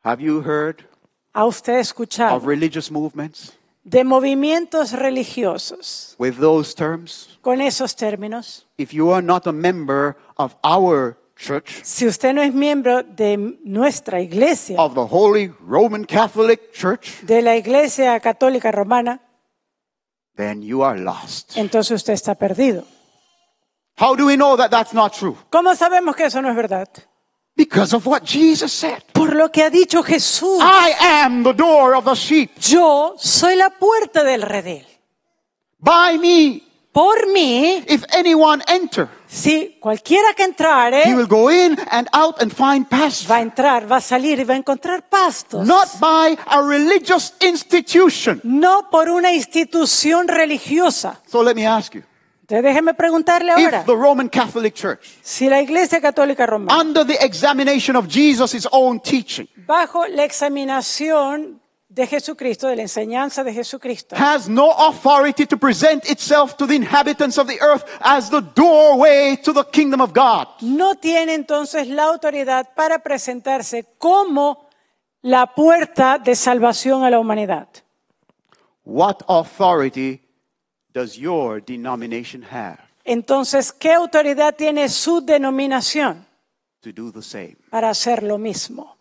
Have you heard ¿Ha usted of escuchado religious movements de movimientos religiosos with those terms? con esos términos? If you are not a member of our church, Si usted no es miembro de nuestra iglesia, of the Holy Roman Catholic Church, de la Iglesia Católica Romana, then you are lost. entonces usted está perdido. How do we know that that's not true? ¿Cómo sabemos que eso no es verdad? Because of what Jesus said. Por lo que ha dicho Jesús. I am the door of the sheep. Yo soy la puerta del redil. By me, Por mí, if anyone enter, si cualquiera que entrare, he will go in and out and find pasture. va a entrar, va a salir y va a encontrar pastos. Not by a religious institution. No por una institución religiosa. So let me ask you, Entonces déjeme preguntarle ahora, if the Roman Catholic Church, si la Iglesia Católica Romana, under the examination of Jesus' own teaching, bajo la examinación de Jesucristo, de la enseñanza de Jesucristo, has no authority to present itself to the inhabitants of the earth as the doorway to the kingdom of God, no tiene entonces la autoridad para presentarse como la puerta de salvación a la humanidad. what authority does your denomination have Entonces, ¿qué autoridad tiene su denominación to do the same? para hacer lo mismo?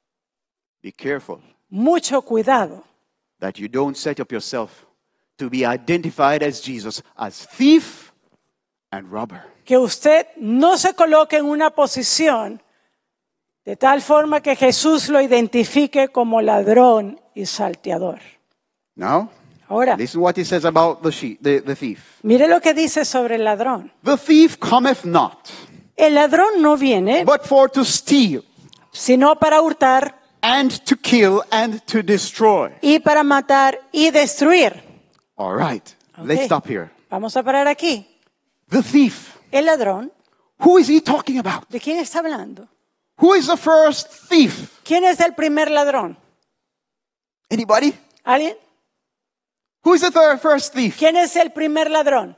Be careful Mucho cuidado that you don't set up yourself to be identified as Jesus as thief and robber. que usted no se coloque en una posición de tal forma que Jesús lo identifique como ladrón y salteador. Now, Ahora, listen what he says about the thief. mire lo que dice sobre el ladrón. The thief cometh not, El ladrón no viene but for to steal sino para hurtar and to kill and to destroy. y para matar y destruir. All right, Ok. let's stop here. Vamos a parar aquí. The thief, El ladrón, who is he talking about? ¿de quién está hablando? Who is the first thief? ¿Quién es el primer ladrón? Anybody? ¿Alguien? Who is the first thief? ¿Quién es el primer ladrón?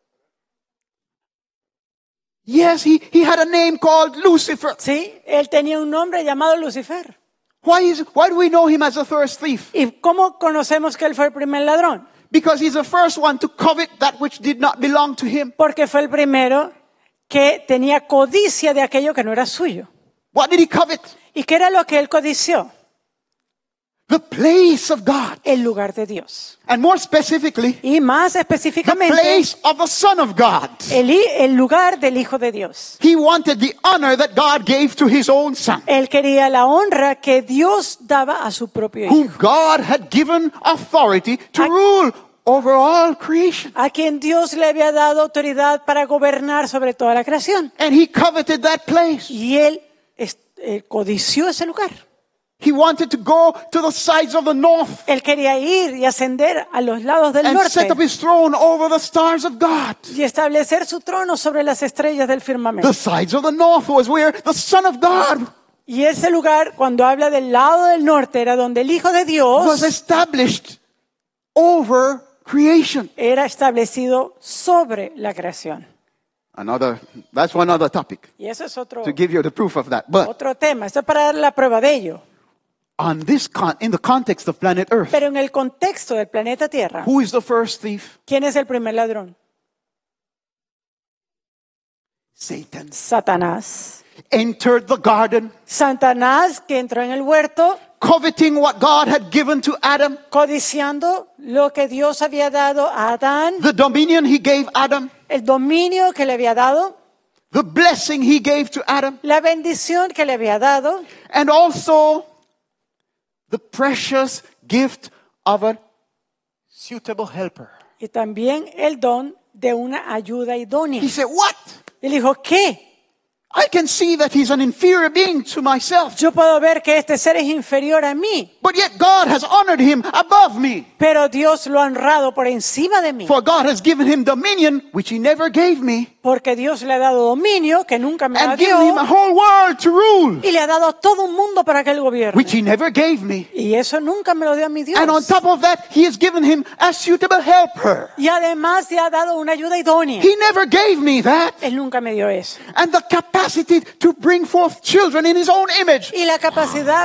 Yes, he had a name called Lucifer. Sí, él tenía un nombre llamado Lucifer. Why do we know him as the first thief? ¿Y cómo conocemos que él fue el primer ladrón? Because he's the first one to covet that which did not belong to him. Porque fue el primero que tenía codicia de aquello que no era suyo. What did he covet? ¿Y qué era lo que él codició? The place of God. El lugar de Dios. And more specifically, Y más the específicamente, place of the Son of God. el lugar del Hijo de Dios. He wanted the honor that God gave to his own Son, Él quería la honra que Dios daba a su propio whom Hijo, God had given authority to rule over all creation. a quien Dios le había dado autoridad para gobernar sobre toda la creación. And he coveted that place. Y él codició ese lugar. He wanted to go to the sides of the north Él quería ir y ascender a los lados del and set norte up his throne over the stars of God. y establecer su trono sobre las estrellas del firmamento. The sides of the north was where the Son of God Y ese lugar, cuando habla del lado del norte, era donde el Hijo de was Dios established over creation. era establecido sobre la creación. That's one other topic Y eso es otro to give you the proof of that. But tema. Esto es para dar la prueba de ello. in the context of planet Earth, Pero en el contexto del planeta Tierra, who is the first thief? ¿quién es el primer ladrón? Satan. Satanás. Entered the garden, Satanás que entró en el huerto coveting what God had given to Adam, codiciando lo que Dios había dado a Adán, the dominion he gave Adam, el dominio que le había dado, the blessing he gave to Adam, la bendición que le había dado and also the precious gift of a suitable helper. y también el don de una ayuda idónea. He said, what? Él dijo, ¿qué? I can see that he's an inferior being to myself. Yo puedo ver que este ser es inferior a mí, But yet God has honored him above me. pero Dios lo ha honrado por encima de mí, For God has given him dominion, which he never gave me, porque Dios le ha dado dominio que nunca me and dio given him a whole world to rule, y le ha dado todo un mundo para que él gobierne. which he never gave me. Y eso nunca me lo dio a mi Dios. And on top of that, he has given him a suitable helper. Y además le ha dado una ayuda idónea. He never gave me that. Él nunca me dio eso. And the capacity to bring forth children in his own image. Y la capacidad